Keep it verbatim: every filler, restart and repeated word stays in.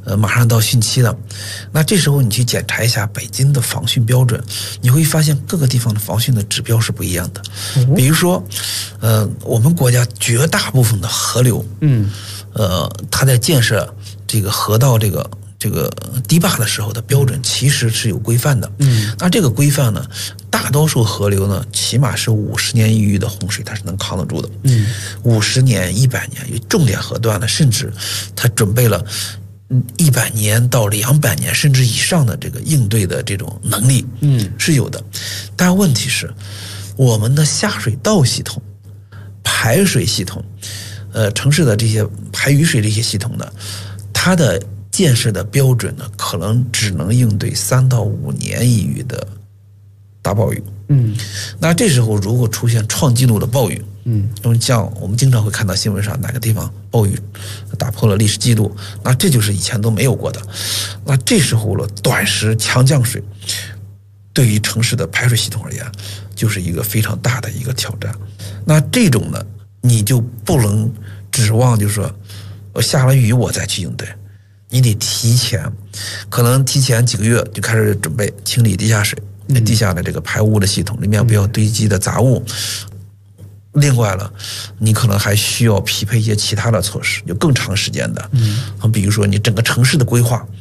呃，马上到汛期了。那这时候你去检查一下北京的防汛标准，你会发现各个地方的防汛的指标是不一样的。比如说，呃，我们国家绝大部分的河流，嗯，呃，它在建设这个河道这个这个堤坝的时候的标准其实是有规范的。嗯，那这个规范呢，大多数河流呢，起码是五十年一遇的洪水，它是能扛得住的。嗯，五十年、一百年，有重点河段呢，甚至它准备了一百年到两百年甚至以上的这个应对的这种能力，嗯，是有的。但问题是，我们的下水道系统、排水系统，呃，城市的这些排雨水这些系统呢，它的建设的标准呢，可能只能应对三到五年一遇的大暴雨。嗯，那这时候如果出现创纪录的暴雨，嗯，因为像我们经常会看到新闻上哪个地方暴雨打破了历史记录，那这就是以前都没有过的。那这时候了，短时强降水对于城市的排水系统而言，就是一个非常大的一个挑战。那这种呢，你就不能指望就是说，我下了雨我再去应对。你得提前，可能提前几个月就开始准备清理地下水、嗯、地下的这个排污的系统，里面不要堆积的杂物。另外了，你可能还需要匹配一些其他的措施，有更长时间的，嗯，比如说你整个城市的规划。